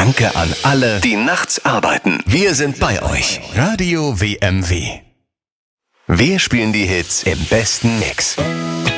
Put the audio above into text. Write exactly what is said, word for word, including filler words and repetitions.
Danke an alle, die nachts arbeiten. Wir sind bei euch. Radio W M W. Wir spielen die Hits im besten Mix.